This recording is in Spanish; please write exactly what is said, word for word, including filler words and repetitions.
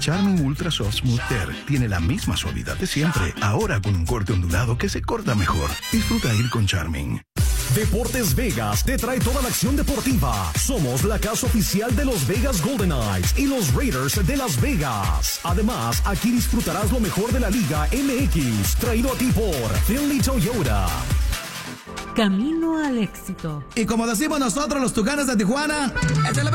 Charmin Ultra Soft Smooth Tear tiene la misma suavidad de siempre, ahora con un corte ondulado que se corta mejor. Disfruta ir con Charmin. Deportes Vegas te trae toda la acción deportiva. Somos la casa oficial de los Vegas Golden Knights y los Raiders de Las Vegas. Además, aquí disfrutarás lo mejor de la Liga M X, traído a ti por Finley Toyota. Camino al éxito. Y como decimos nosotros los Tucanes de Tijuana, ¡échale!